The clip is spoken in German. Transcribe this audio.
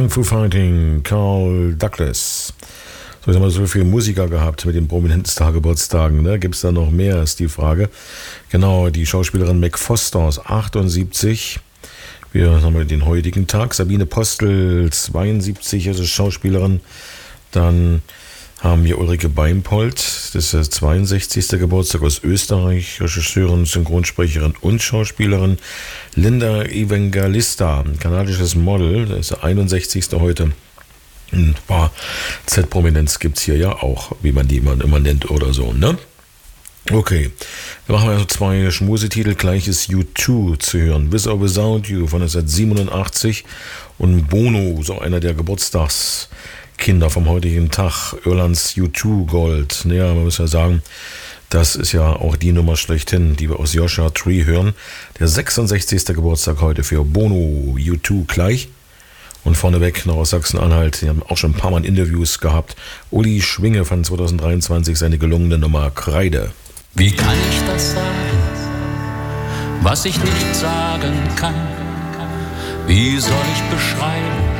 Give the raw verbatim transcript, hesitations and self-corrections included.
Kung Fu Fighting, Carl Douglas. So, jetzt haben wir so viele Musiker gehabt mit den prominentesten Geburtstagen. Ne? Gibt es da noch mehr, ist die Frage. Genau, die Schauspielerin Meg Foster aus achtundsiebzig. Wir haben den heutigen Tag. Sabine Postel, zweiundsiebzig, also Schauspielerin. Dann haben wir Ulrike Beimpold, das ist der zweiundsechzigste Geburtstag, aus Österreich, Regisseurin, Synchronsprecherin und Schauspielerin. Linda Evangelista, ein kanadisches Model, das ist der einundsechzigste heute. Ein paar Z-Prominenz gibt es hier ja auch, wie man die man immer nennt oder so, ne? Okay, dann machen wir also zwei Schmusetitel, gleiches U zwei zu hören. With or Without You von neunzehnhundertsiebenundachtzig und Bono, so einer der Geburtstagskinder vom heutigen Tag, Irlands U zwei Gold. Naja, man muss ja sagen, das ist ja auch die Nummer schlechthin, die wir aus Joshua Tree hören. Der sechsundsechzigste Geburtstag heute für Bono, U zwei gleich. Und vorneweg noch aus Sachsen-Anhalt, die haben auch schon ein paar Mal Interviews gehabt. Uli Schwinge von zweitausenddreiundzwanzig, seine gelungene Nummer Kreide. Wie kann ich das sagen, was ich nicht sagen kann? Wie soll ich beschreiben,